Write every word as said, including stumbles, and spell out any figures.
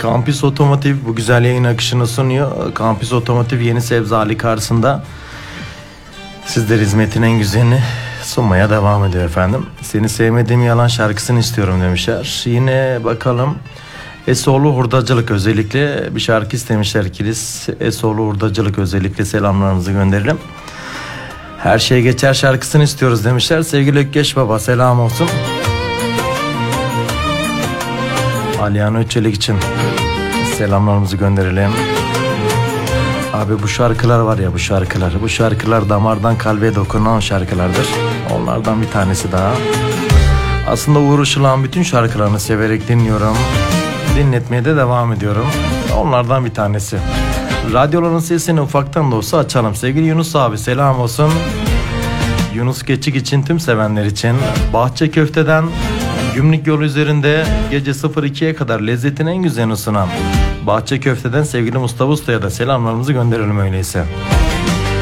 Campus Otomotiv bu güzel yayın akışını sunuyor. Campus Otomotiv yeni sebze hali karşısında sizler hizmetin en güzelini sunmaya devam ediyor efendim. Seni sevmediğim yalan şarkısını istiyorum demişler. Yine bakalım. Esoğlu Hurdacılık özellikle bir şarkı istemişler Kilis. Esoğlu Hurdacılık özellikle selamlarımızı gönderelim. Her şey geçer şarkısını istiyoruz demişler. Sevgili Ökkeş Baba selam olsun. Aliyan Öçelik için selamlarımızı gönderelim. Abi bu şarkılar var ya bu şarkılar. Bu şarkılar damardan kalbe dokunan şarkılardır. Onlardan bir tanesi daha. Aslında Uğur Işılak'ın bütün şarkılarını severek dinliyorum. Dinletmeye de devam ediyorum. Onlardan bir tanesi. Radyoların sesini ufaktan da olsa açalım. Sevgili Yunus abi selam olsun. Yunus Geçik için tüm sevenler için. Bahçe Köfte'den Gümrük yolu üzerinde gece sıfır ikiye kadar lezzetin en güzelini sunan Bahçe Köfte'den sevgili Mustafa Usta'ya da selamlarımızı gönderelim öyleyse.